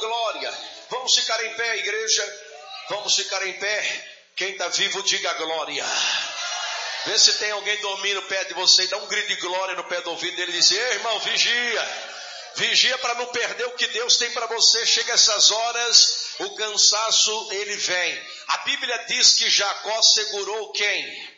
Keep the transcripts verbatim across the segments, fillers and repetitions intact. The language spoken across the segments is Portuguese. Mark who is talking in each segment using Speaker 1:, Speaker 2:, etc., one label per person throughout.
Speaker 1: glória. Vamos ficar em pé, igreja. Vamos ficar em pé. Quem está vivo, diga glória. Vê se tem alguém dormindo perto de você. Dá um grito de glória no pé do ouvido dele e diz: ei, irmão, vigia. Vigia para não perder o que Deus tem para você. Chega essas horas, o cansaço ele vem. A Bíblia diz que Jacó segurou quem?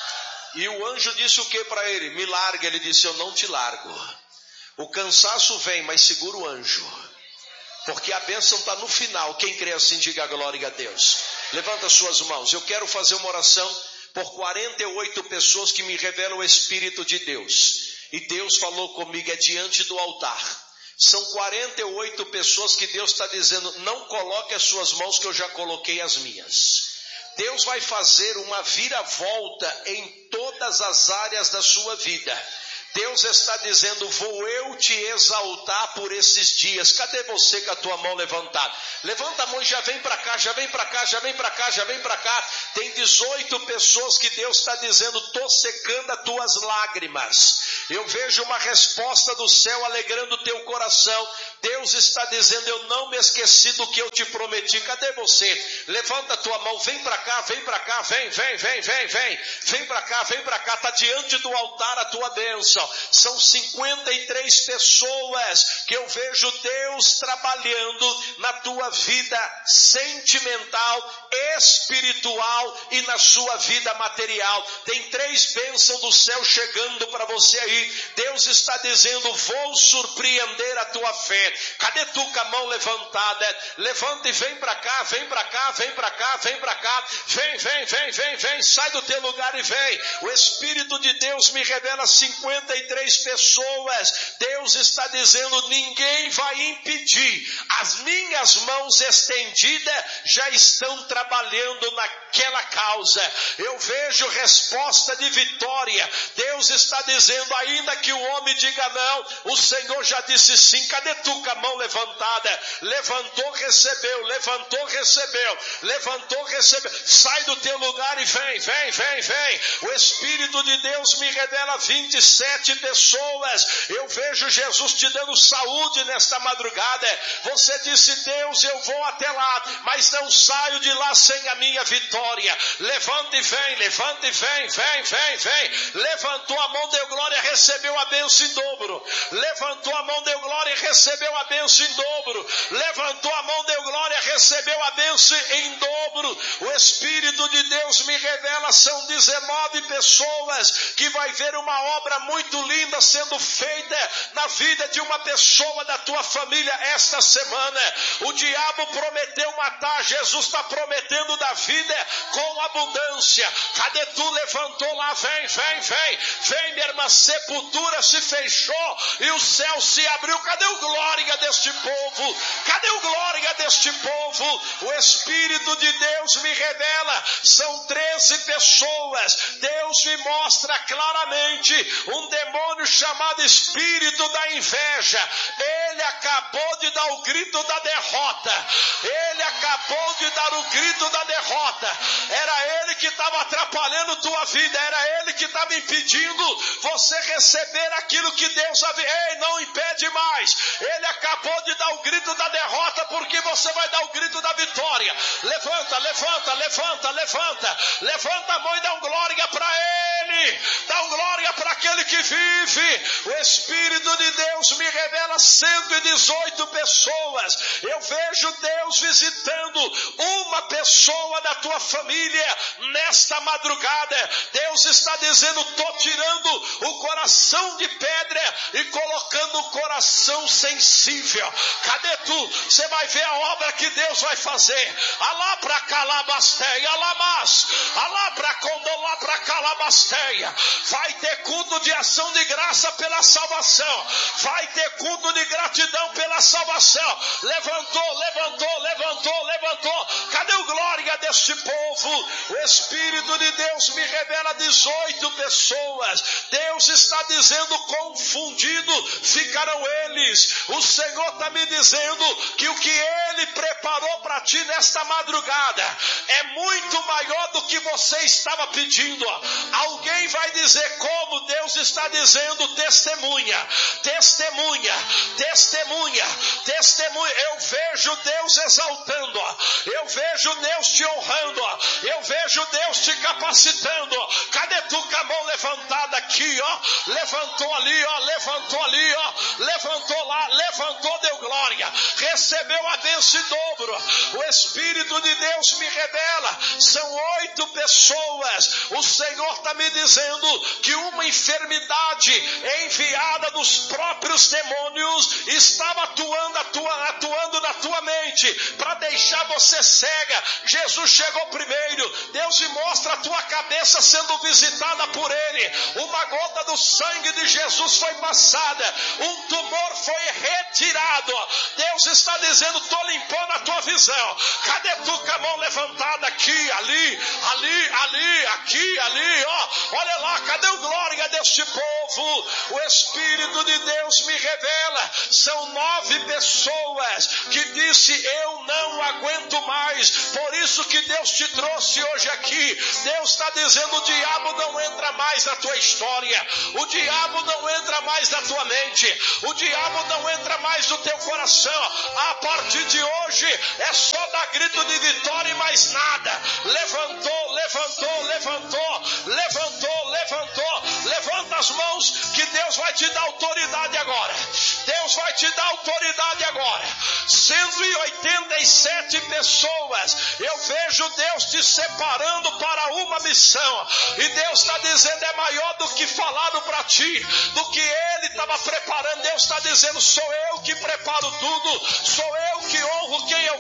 Speaker 1: E o anjo disse o que para ele? Me larga. Ele disse: eu não te largo. O cansaço vem, mas segura o anjo, porque a bênção está no final. Quem crê assim, diga glória a Deus. Levanta suas mãos. Eu quero fazer uma oração por quarenta e oito pessoas que me revelam o Espírito de Deus. E Deus falou comigo, é diante do altar. São quarenta e oito pessoas que Deus está dizendo: não coloque as suas mãos, que eu já coloquei as minhas. Deus vai fazer uma viravolta em todas as áreas da sua vida. Deus está dizendo: vou eu te exaltar por esses dias. Cadê você com a tua mão levantada? Levanta a mão e já vem para cá, já vem para cá, já vem para cá, já vem para cá. Tem dezoito pessoas que Deus está dizendo: estou secando as tuas lágrimas. Eu vejo uma resposta do céu alegrando o teu coração. Deus está dizendo: eu não me esqueci do que eu te prometi. Cadê você? Levanta a tua mão, vem para cá, vem para cá, vem, vem, vem, vem, vem. Vem para cá, vem para cá. Está diante do altar a tua bênção. São cinquenta e três pessoas que eu vejo Deus trabalhando na tua vida sentimental, espiritual e na sua vida material. Tem três bênçãos do céu chegando para você aí. Deus está dizendo: vou surpreender a tua fé. Cadê tu com a mão levantada? Levanta e vem para cá, vem para cá, vem para cá, vem para cá. Vem, vem, vem, vem, vem. Sai do teu lugar e vem. O Espírito de Deus me revela cinquenta e três pessoas. Deus está dizendo: ninguém vai impedir. As minhas mãos estendidas já estão trabalhando naquela causa. Eu vejo resposta de vitória. Deus está dizendo: ainda que o homem diga não, o Senhor já disse sim. Cadê tu com a mão levantada? Levantou, recebeu. Levantou, recebeu. Levantou, recebeu. Sai do teu lugar e vem, vem, vem, vem. O Espírito de Deus me revela vinte e sete pessoas. Eu vejo Jesus te dando saúde nesta madrugada. Você disse: Deus, eu vou até lá, mas não saio de lá sem a minha vitória. Levanta e vem, levanta e vem, vem, vem, vem. Levantou a mão, deu glória, recebeu a bênção em dobro. Levantou a mão, deu glória e recebeu a bênção em dobro. Levantou a mão, deu glória, recebeu a bênção em dobro. O Espírito de Deus me revela, são dezenove pessoas que vai ver uma obra muito linda sendo feita na vida de uma pessoa da tua família esta semana. O diabo prometeu matar, Jesus está prometendo dar vida com abundância. Cadê tu? Levantou lá, vem, vem, vem, vem, minha irmã. Sepultura se fechou e o céu se abriu. Cadê o glória deste povo? Cadê o glória deste povo? O Espírito de Deus me revela, são treze pessoas. Deus me mostra claramente um demônio chamado espírito da inveja. Ele acabou de dar o grito da derrota. Ele acabou de dar o grito da derrota. Era ele que estava atrapalhando tua vida. Era ele que estava impedindo você receber aquilo que Deus havia. Ei, não impede mais. Ele acabou de dar o grito da derrota, porque você vai dar o grito da vitória. Levanta, levanta, levanta, levanta. Levanta a mão e dá um glória para ele. Dá um glória para aquele que vive. O Espírito de Deus me revela cento e dezoito pessoas. Eu vejo Deus visitando uma pessoa da tua família nesta madrugada. Deus está dizendo: estou tirando o coração de pedra e colocando o coração sensível. Cadê tu? Você vai ver a obra que Deus vai fazer. Alá pra calabasteia, alamas. Alá pra condolá pra calabasteia. Vai ter culto de ação de graça pela salvação. Vai ter culto de gratidão pela salvação. Levantou, levantou, levantou, levantou. Cadê o glória deste povo? O Espírito de Deus me revela dezoito pessoas. Deus está dizendo: confundido ficarão eles. O Senhor está me dizendo que o que Ele preparou para ti nesta madrugada é muito maior do que você estava pedindo. Alguém vai dizer: como? Deus está dizendo: testemunha, testemunha. testemunha, testemunha, testemunha. Eu vejo Deus exaltando, eu vejo Deus te honrando, eu vejo Deus te capacitando. Cadê tu com a mão levantada aqui, ó? Levantou ali, ó, levantou ali, ó, levantou lá, levantou, deu glória, recebeu a bênção em dobro. O Espírito de Deus me revela, são oito pessoas. O Senhor está me dizendo que uma enfermidade enviada dos próprios demônios estava atuando, atuando, atuando na tua mente para deixar você cega. Jesus chegou primeiro. Deus me mostra a tua cabeça sendo visitada por Ele. Uma gota do sangue de Jesus foi passada, um tumor foi retirado. Deus está dizendo: estou limpando a tua visão. Cadê tu com a mão levantada aqui, ali, ali, ali, aqui, ali, ó. Olha lá, cadê o glória deste povo? O Espírito de Deus me revela, são nove pessoas que disse: eu não aguento mais. Por isso que Deus te trouxe hoje aqui. Deus está dizendo: o diabo não entra mais na tua história, o diabo não entra mais na tua mente, o diabo não entra mais no teu coração. A partir de hoje é só dar grito de vitória e mais nada. Levantou, levantou, levantou, levantou, levantou. Levanta as mãos que Deus vai te dar autoridade agora. Deus vai te dar autoridade agora. cento e oitenta e sete pessoas. Eu vejo Deus te separando para uma missão. E Deus está dizendo: é maior do que falaram para ti, do que Ele estava preparando. Deus está dizendo: sou eu que preparo tudo, sou eu que honro quem eu